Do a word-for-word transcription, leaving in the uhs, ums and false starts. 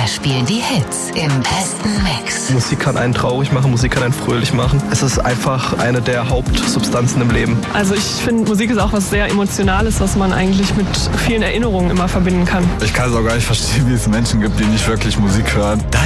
Wir spielen die Hits im besten Mix. Musik kann einen traurig machen, Musik kann einen fröhlich machen. Es ist einfach eine der Hauptsubstanzen im Leben. Also ich finde, Musik ist auch was sehr Emotionales, was man eigentlich mit vielen Erinnerungen immer verbinden kann. Ich kann es auch gar nicht verstehen, wie es Menschen gibt, die nicht wirklich Musik hören.